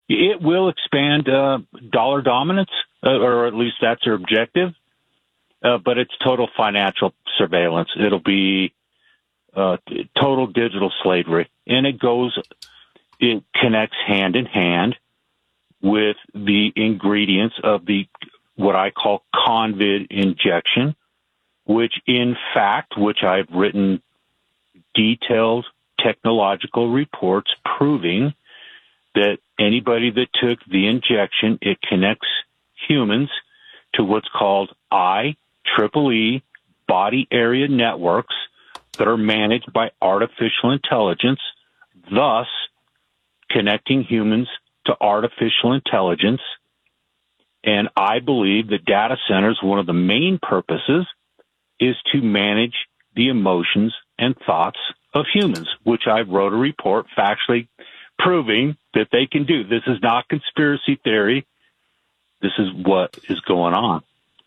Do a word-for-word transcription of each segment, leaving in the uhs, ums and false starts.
it will expand uh, dollar dominance, uh, or at least that's their objective. Uh, but it's total financial surveillance. It'll be uh, total digital slavery, and it goes, it connects hand in hand with the ingredients of the what I call convid injection, which in fact, which I've written detailed technological reports proving that anybody that took the injection, it connects humans to what's called I triple E body area networks that are managed by artificial intelligence, thus connecting humans to artificial intelligence. And I believe that data centers, one of the main purposes is to manage the emotions and thoughts of humans, which I wrote a report factually proving that they can do. This is not conspiracy theory. This is what is going on.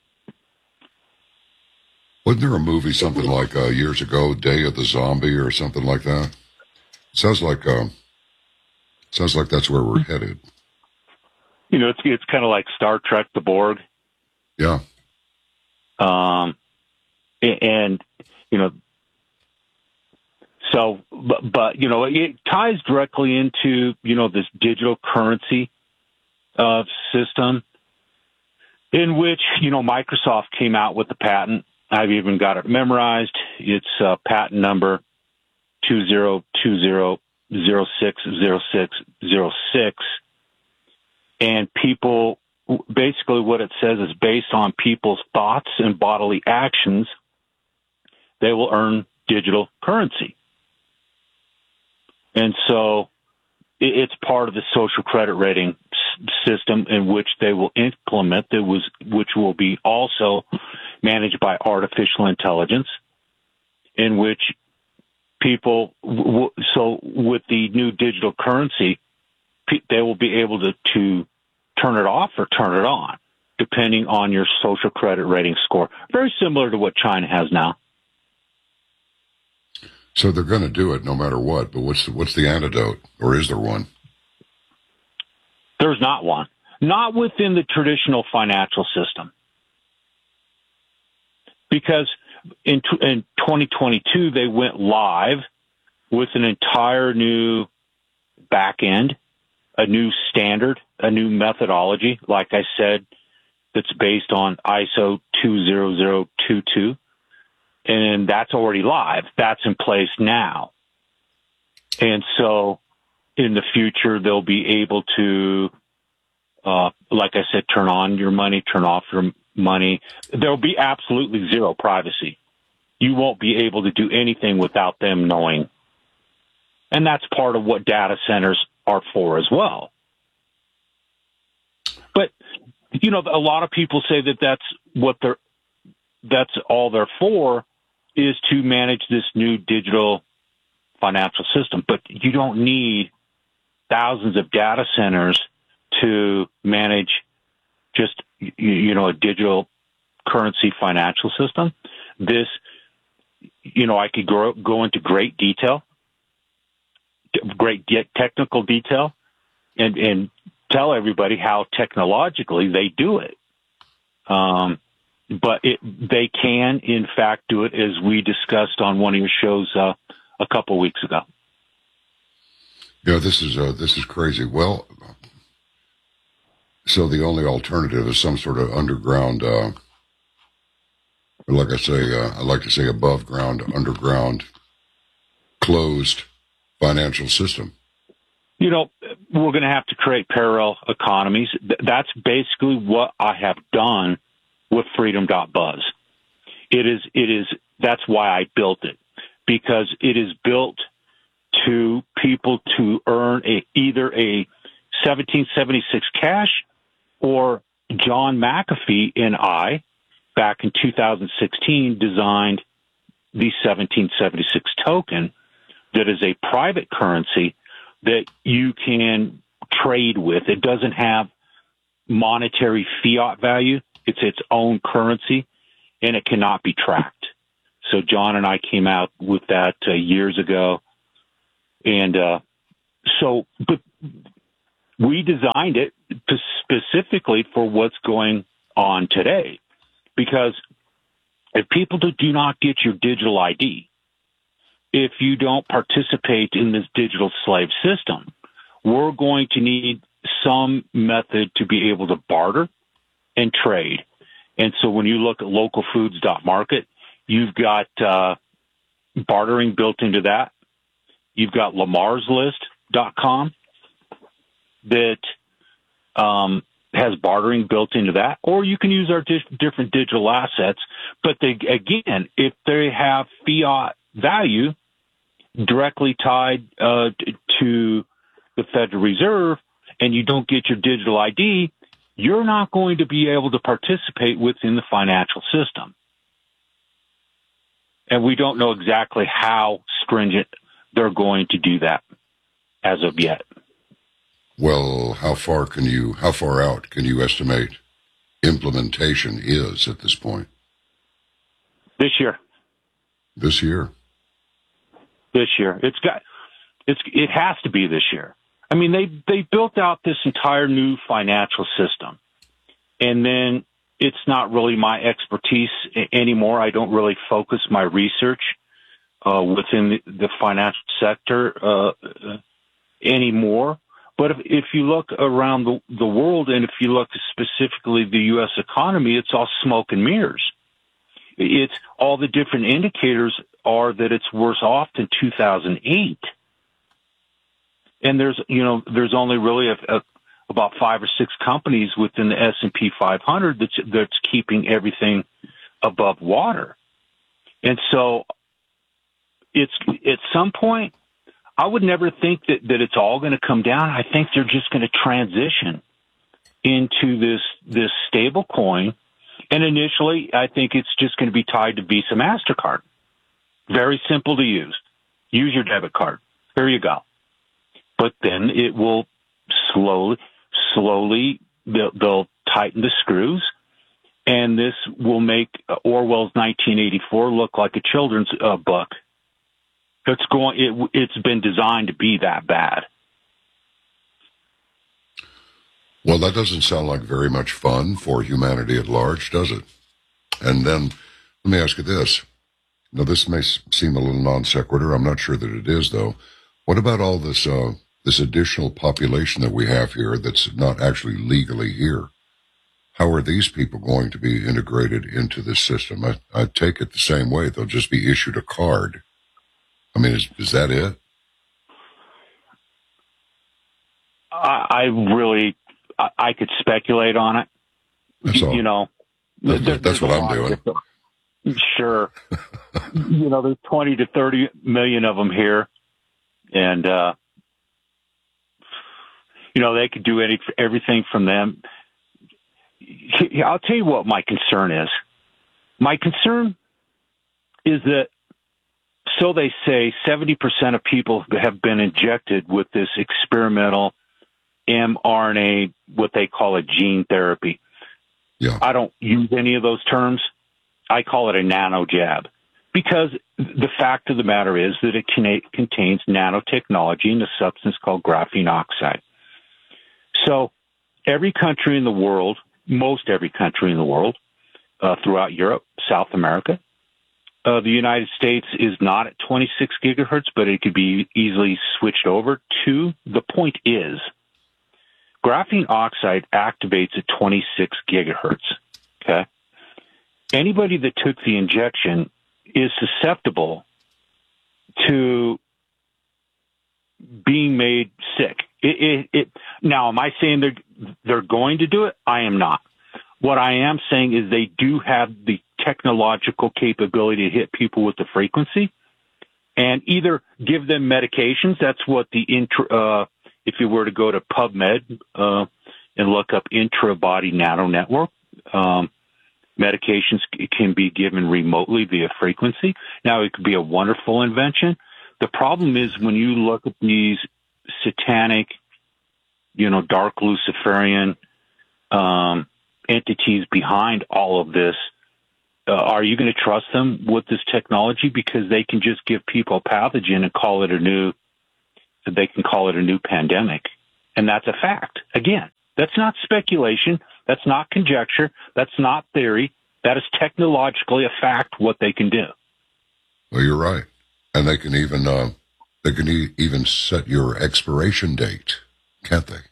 Wasn't there a movie something like uh, years ago, Day of the Zombie or something like that? Sounds like uh, sounds like that's where we're headed. You know, it's it's kind of like Star Trek: The Borg. Yeah. Um, and you know, so but, but you know, it ties directly into you know this digital currency uh, system, in which you know Microsoft came out with the patent. I've even got it memorized. It's uh, patent number two zero two zero zero six zero six zero six. And people, basically what it says is based on people's thoughts and bodily actions, they will earn digital currency. And so it's part of the social credit rating system in which they will implement, that was, which will be also managed by artificial intelligence, in which people, so with the new digital currency, they will be able to, to turn it off or turn it on, depending on your social credit rating score. Very similar to what China has now. So they're going to do it no matter what, but what's the, what's the antidote, or is there one? There's not one. Not within the traditional financial system. Because in, in twenty twenty-two, they went live with an entire new back end, a new standard, a new methodology, like I said, that's based on I S O two zero zero two two. And that's already live. That's in place now. And so in the future, they'll be able to, uh, like I said, turn on your money, turn off your money. There'll be absolutely zero privacy. You won't be able to do anything without them knowing. And that's part of what data centers are for as well. But, you know, a lot of people say that that's what they're, that's all they're for, is to manage this new digital financial system. But you don't need thousands of data centers to manage just, you know, a digital currency financial system. This, you know, I could go, go into great detail, great technical detail, and, and tell everybody how technologically they do it. Um, but it, they can, in fact, do it, as we discussed on one of your shows uh, a couple weeks ago. Yeah, this is uh, this is crazy. Well, so the only alternative is some sort of underground, uh, like I say, uh, I like to say above ground, underground, closed financial system. You know, we're going to have to create parallel economies. That's basically what I have done with freedom dot buzz. It is, it is, that's why I built it, because it is built to people to earn a, either a seventeen seventy-six cash, or John McAfee and I, back in two thousand sixteen, designed the seventeen seventy-six token that is a private currency that you can trade with. It doesn't have monetary fiat value. It's its own currency, and it cannot be tracked. So John and I came out with that uh, years ago. And uh, so, but we designed it specifically for what's going on today. Because if people do not get your digital I D, if you don't participate in this digital slave system, we're going to need some method to be able to barter and trade. And so when you look at localfoods.market, you've got uh, bartering built into that. You've got lamars list dot com that um, has bartering built into that. Or you can use our di- different digital assets. But they, again, if they have fiat value directly tied uh, to the Federal Reserve and you don't get your digital I D, you're not going to be able to participate within the financial system. And we don't know exactly how stringent they're going to do that as of yet. Well, how far can you, how far out can you estimate implementation is at this point? This year. This year? This year. It's got, it's, it has to be this year. I mean, they, they built out this entire new financial system, and then it's not really my expertise anymore. I don't really focus my research uh, within the, the financial sector uh, anymore. But if, if you look around the, the world, and if you look specifically the U S economy, it's all smoke and mirrors. It's all the different indicators are that it's worse off than two thousand eight. And there's, you know, there's only really a, a, about five or six companies within the S and P five hundred that's, that's keeping everything above water. And so it's, at some point, I would never think that, that it's all going to come down. I think they're just going to transition into this, this stable coin. And initially, I think it's just going to be tied to Visa MasterCard. Very simple to use. Use your debit card. Here you go. But then it will slowly, slowly, they'll, they'll tighten the screws, and this will make Orwell's nineteen eighty-four look like a children's uh, book. It's going. It, it's been designed to be that bad. Well, that doesn't sound like very much fun for humanity at large, does it? And then let me ask you this. Now, this may seem a little non sequitur. I'm not sure that it is, though. What about all this uh, this additional population that we have here that's not actually legally here? How are these people going to be integrated into this system? I, I take it the same way. They'll just be issued a card. I mean, is, is that it? I, I really, I, I could speculate on it. That's all. You know, that, there, that's what I'm doing. Sure. You know, there's twenty to thirty million of them here. And, uh, you know, they could do any, everything from them. I'll tell you what my concern is. My concern is that, so they say, seventy percent of people have been injected with this experimental mRNA, what they call a gene therapy. Yeah. I don't use any of those terms. I call it a nano jab, because the fact of the matter is that it can, contains nanotechnology in a substance called graphene oxide. So every country in the world, most every country in the world, uh, throughout Europe, South America, uh, the United States is not at twenty-six gigahertz, but it could be easily switched over to. The point is, graphene oxide activates at twenty-six gigahertz. Okay. Anybody that took the injection is susceptible to being made sick. It, it, it, now, am I saying they're, they're going to do it? I am not. What I am saying is they do have the technological capability to hit people with the frequency and either give them medications. That's what the intra, uh, if you were to go to PubMed uh, and look up intra-body nano network, um, medications can be given remotely via frequency. Now, it could be a wonderful invention. The problem is when you look at these satanic, you know, dark Luciferian um, entities behind all of this, uh, are you going to trust them with this technology? Because they can just give people a pathogen and call it a new, they can call it a new pandemic. And that's a fact. Again, that's not speculation. That's not conjecture. That's not theory. That is technologically a fact what they can do. Well, you're right. And they can even uh, they can e- even set your expiration date, can't they?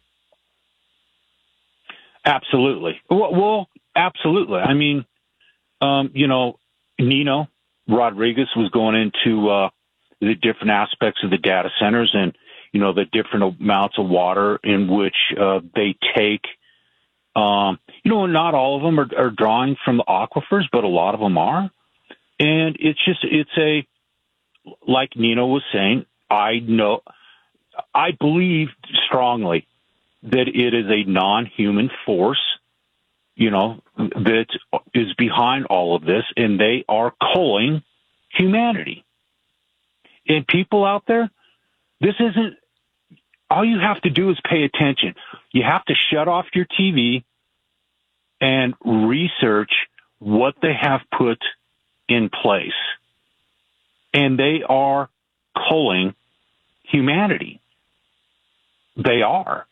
Absolutely. Well, well absolutely. I mean, um, you know, Nino Rodriguez was going into uh, the different aspects of the data centers and, you know, the different amounts of water in which uh, they take. Um, you know, not all of them are, are drawing from the aquifers, but a lot of them are. And it's just, it's a, like Nino was saying, I know, I believe strongly that it is a non-human force, you know, that is behind all of this, and they are culling humanity. And people out there, this isn't, all you have to do is pay attention. You have to shut off your T V and research what they have put in place. And they are culling humanity. They are.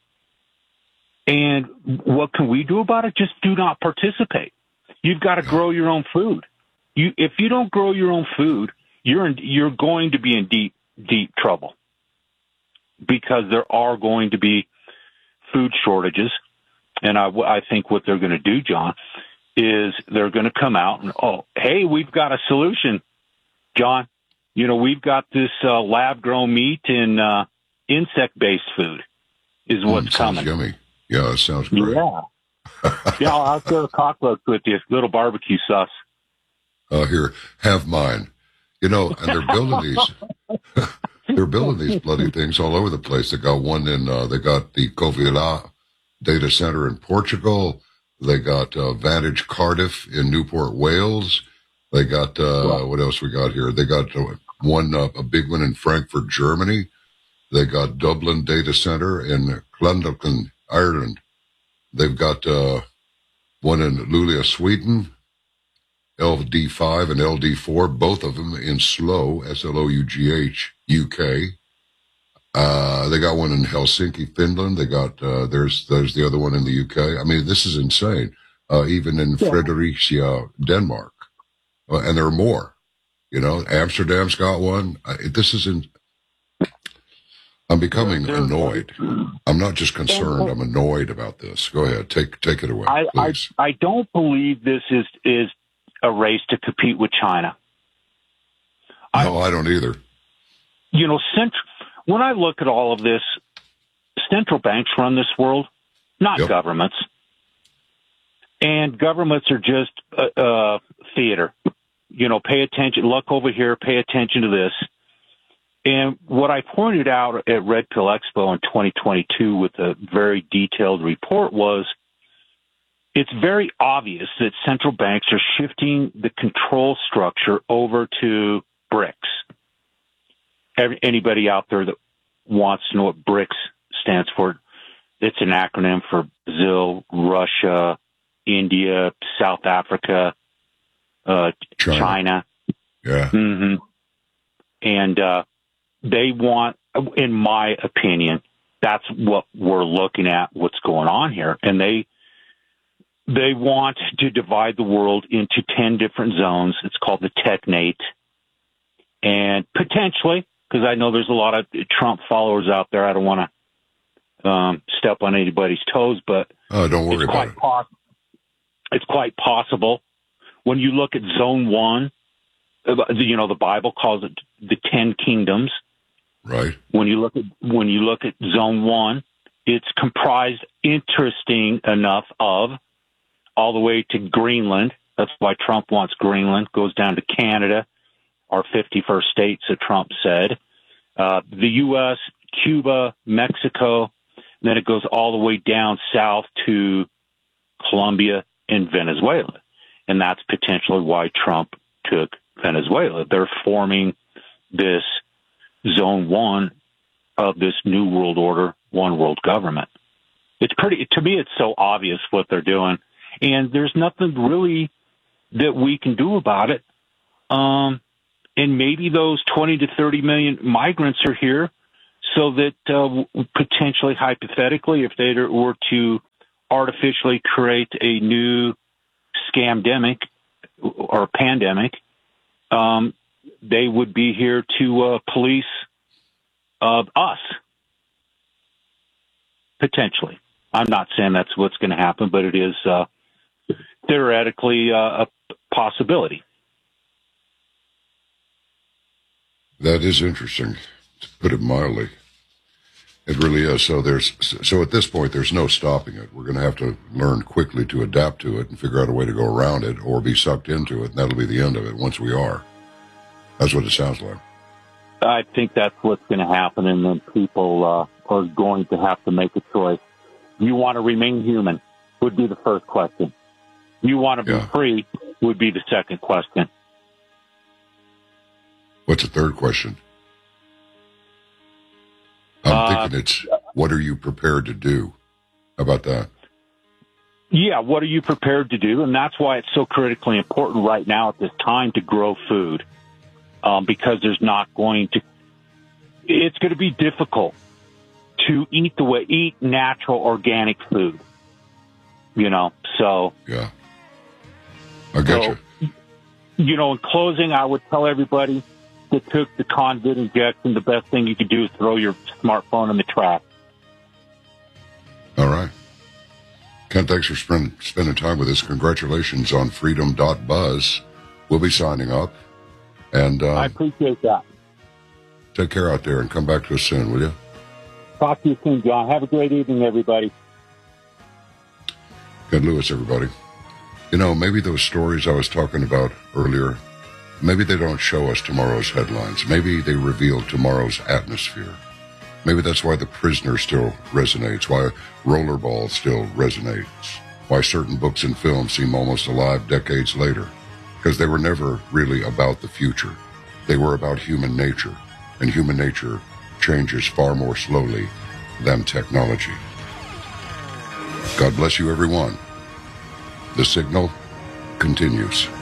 And what can we do about it? Just do not participate. You've got to grow your own food. You, if you don't grow your own food, you're in, you're going to be in deep, deep trouble, because there are going to be food shortages. And I, I think what they're going to do, John, is they're going to come out and, oh, hey, we've got a solution, John. You know, we've got this uh, lab-grown meat and uh, insect-based food is what's mm, coming. Yummy. Yeah, that sounds great. Yeah. Yeah, I'll, I'll share a cockroach with you, little barbecue sauce. Uh, here, have mine. You know, and they're building these. They're building these bloody things all over the place. They got one in, uh, they got the Covila data center in Portugal. They got uh, Vantage Cardiff in Newport, Wales. They got, uh, what else we got here? They got uh, one, uh, a big one in Frankfurt, Germany. They got Dublin Data Center in Clondalkin, Ireland. They've got uh, one in Luleå, Sweden, L D five and L D four, both of them in Slough, S L O U G H, U K. Uh, they got one in Helsinki, Finland. They got, uh, there's, there's the other one in the U K. I mean, this is insane. Uh, even in yeah. Fredericia, Denmark. Uh, and there are more, you know, Amsterdam's got one. Uh, this is in, I'm becoming they're, they're, annoyed. I'm not just concerned. I'm annoyed about this. Go ahead. Take, take it away. I, please. I, I don't believe this is, is a race to compete with China. No, I, I don't either. You know, cent- when I look at all of this, central banks run this world, not yep. governments. And governments are just uh, uh, theater. You know, pay attention, look over here, pay attention to this. And what I pointed out at Red Pill Expo in twenty twenty-two with a very detailed report was it's very obvious that central banks are shifting the control structure over to BRICS. Every, anybody out there that wants to know what BRICS stands for, it's an acronym for Brazil, Russia, India, South Africa, uh, China. China. Yeah. Mm-hmm. And uh, they want, in my opinion, that's what we're looking at, what's going on here. And they they want to divide the world into ten different zones. It's called the Technate. And potentially, because I know there's a lot of Trump followers out there, I don't want to um, step on anybody's toes, but oh, don't worry it's about quite it. Pos- it's quite possible. When you look at Zone One, you know the Bible calls it the Ten Kingdoms. Right. When you look at when you look at Zone One, it's comprised, interesting enough, of all the way to Greenland. That's why Trump wants Greenland. Goes down to Canada, our fifty-first states that Trump said. Uh, the U S, Cuba, Mexico, and then it goes all the way down south to Colombia and Venezuela. And that's potentially why Trump took Venezuela. They're forming this Zone One of this New World Order, one world government. It's pretty, to me, it's so obvious what they're doing. And there's nothing really that we can do about it. Um, and maybe those twenty to thirty million migrants are here so that uh, potentially, hypothetically, if they were to artificially create a new scamdemic or pandemic, um, they would be here to uh, police uh, us, potentially. I'm not saying that's what's going to happen, but it is uh, theoretically uh, a possibility. That is interesting, to put it mildly. It really is. So there's so at this point, there's no stopping it. We're going to have to learn quickly to adapt to it and figure out a way to go around it or be sucked into it, and that'll be the end of it once we are. That's what it sounds like. I think that's what's going to happen, and then people uh, are going to have to make a choice. You want to remain human would be the first question. You want to yeah. be free would be the second question. What's the third question? I'm uh, thinking it's, what are you prepared to do? How about that? Yeah, what are you prepared to do? And that's why it's so critically important right now at this time to grow food, um, because there's not going to, it's going to be difficult to eat the way, eat natural organic food, you know, so. Yeah, I get so, you. You know, in closing, I would tell everybody that took the Convid injection, the best thing you could do is throw your smartphone in the trash. All right. Ken, thanks for spend, spending time with us. Congratulations on freedom dot buzz. We'll be signing up. And uh, I appreciate that. Take care out there and come back to us soon, will you? Talk to you soon, John. Have a great evening, everybody. Ken Lewis, everybody. You know, maybe those stories I was talking about earlier, maybe they don't show us tomorrow's headlines. Maybe they reveal tomorrow's atmosphere. Maybe that's why The Prisoner still resonates, why Rollerball still resonates, why certain books and films seem almost alive decades later. Because they were never really about the future. They were about human nature, and human nature changes far more slowly than technology. God bless you, everyone. The signal continues.